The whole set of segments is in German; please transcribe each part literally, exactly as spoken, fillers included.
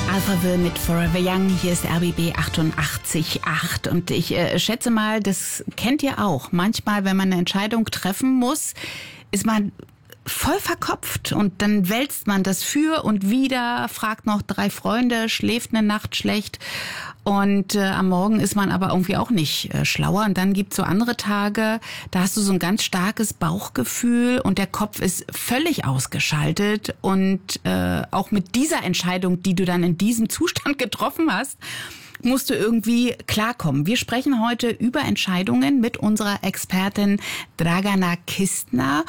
Alphaville mit Forever Young. Hier ist R B B achtundachtzig Komma acht. Und ich äh, schätze mal, das kennt ihr auch. Manchmal, wenn man eine Entscheidung treffen muss, ist man voll verkopft und dann wälzt man das für und wider, fragt noch drei Freunde, schläft eine Nacht schlecht und äh, am Morgen ist man aber irgendwie auch nicht äh, schlauer. Und dann gibt's so andere Tage, da hast du so ein ganz starkes Bauchgefühl und der Kopf ist völlig ausgeschaltet und äh, auch mit dieser Entscheidung, die du dann in diesem Zustand getroffen hast, musst du irgendwie klarkommen. Wir sprechen heute über Entscheidungen mit unserer Expertin Dragana Kistner.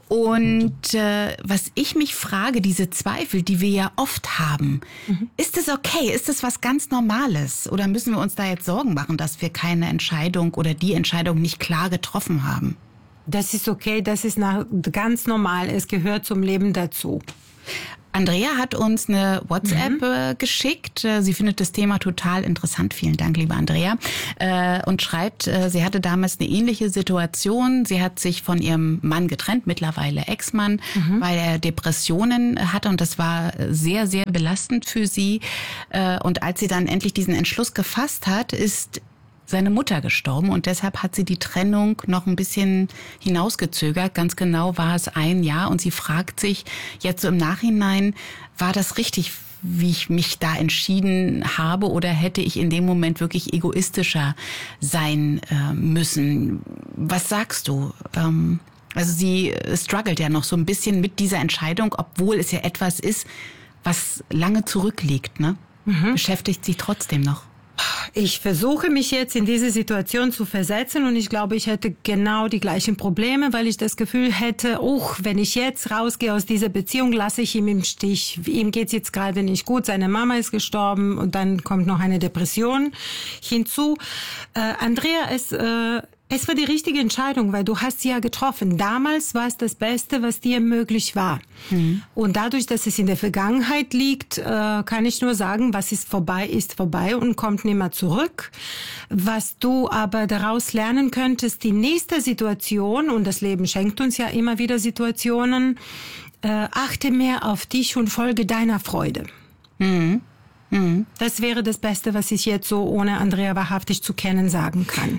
Und äh, was ich mich frage, diese Zweifel, die wir ja oft haben, mhm. ist das okay? Ist das was ganz Normales? Oder müssen wir uns da jetzt Sorgen machen, dass wir keine Entscheidung oder die Entscheidung nicht klar getroffen haben? Das ist okay, das ist ganz normal. Es gehört zum Leben dazu. Andrea hat uns eine WhatsApp mhm. äh, geschickt. Sie findet das Thema total interessant. Vielen Dank, liebe Andrea. Äh, und schreibt, äh, sie hatte damals eine ähnliche Situation. Sie hat sich von ihrem Mann getrennt, mittlerweile Ex-Mann, mhm. weil er Depressionen hatte. Und das war sehr, sehr belastend für sie. Äh, und als sie dann endlich diesen Entschluss gefasst hat, ist seine Mutter gestorben und deshalb hat sie die Trennung noch ein bisschen hinausgezögert. Ganz genau war es ein Jahr und sie fragt sich jetzt so im Nachhinein, war das richtig, wie ich mich da entschieden habe oder hätte ich in dem Moment wirklich egoistischer sein äh, müssen? Was sagst du? Ähm, also sie struggelt ja noch so ein bisschen mit dieser Entscheidung, obwohl es ja etwas ist, was lange zurückliegt, ne? Mhm. Beschäftigt sie trotzdem noch. Ich versuche mich jetzt in diese Situation zu versetzen und ich glaube, ich hätte genau die gleichen Probleme, weil ich das Gefühl hätte, oh, wenn ich jetzt rausgehe aus dieser Beziehung, lasse ich ihn im Stich. Ihm geht's jetzt gerade nicht gut, seine Mama ist gestorben und dann kommt noch eine Depression hinzu. Äh, Andrea, es äh, Es war die richtige Entscheidung, weil du hast sie ja getroffen. Damals war es das Beste, was dir möglich war. Mhm. Und dadurch, dass es in der Vergangenheit liegt, äh, kann ich nur sagen, was ist vorbei, ist vorbei und kommt nicht mehr zurück. Was du aber daraus lernen könntest, die nächste Situation, und das Leben schenkt uns ja immer wieder Situationen, äh, achte mehr auf dich und folge deiner Freude. Mhm. Mhm. Das wäre das Beste, was ich jetzt so, ohne Andrea wahrhaftig zu kennen, sagen kann.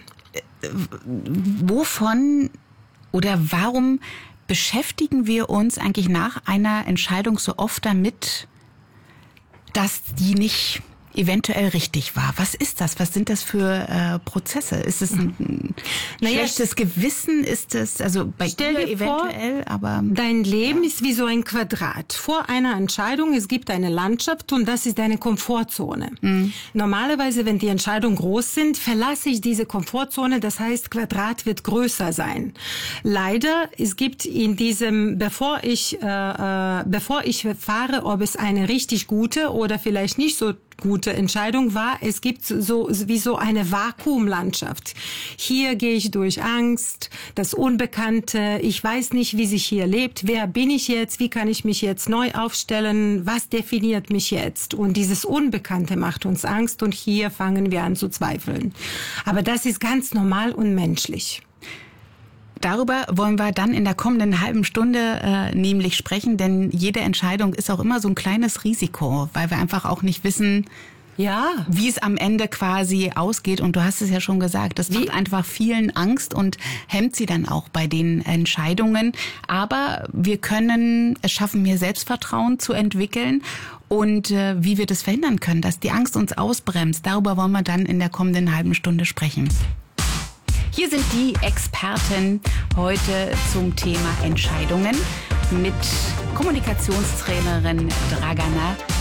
Wovon oder warum beschäftigen wir uns eigentlich nach einer Entscheidung so oft damit, dass die nicht eventuell richtig war? Was ist das? Was sind das für äh, Prozesse? Ist es ein naja, schlechtes Gewissen? Ist es, also bei stell dir dir eventuell, vor, aber... Dein Leben ja. ist wie so ein Quadrat. Vor einer Entscheidung, es gibt eine Landschaft und das ist deine Komfortzone. Mhm. Normalerweise, wenn die Entscheidungen groß sind, verlasse ich diese Komfortzone, das heißt, Quadrat wird größer sein. Leider, es gibt in diesem, bevor ich, äh, äh, bevor ich fahre, ob es eine richtig gute oder vielleicht nicht so gute Entscheidung war, es gibt so wie so eine Vakuumlandschaft. Hier gehe ich durch Angst, das Unbekannte, ich weiß nicht, wie sich hier lebt, wer bin ich jetzt, wie kann ich mich jetzt neu aufstellen, was definiert mich jetzt? Und dieses Unbekannte macht uns Angst und hier fangen wir an zu zweifeln. Aber das ist ganz normal und menschlich. Darüber wollen wir dann in der kommenden halben Stunde äh, nämlich sprechen, denn jede Entscheidung ist auch immer so ein kleines Risiko, weil wir einfach auch nicht wissen, ja, wie es am Ende quasi ausgeht. Und du hast es ja schon gesagt, das macht einfach vielen Angst und hemmt sie dann auch bei den Entscheidungen. Aber wir können es schaffen, mehr Selbstvertrauen zu entwickeln. Und äh, wie wir das verhindern können, dass die Angst uns ausbremst, darüber wollen wir dann in der kommenden halben Stunde sprechen. Hier sind die Experten heute zum Thema Entscheidungen mit Kommunikationstrainerin Dragana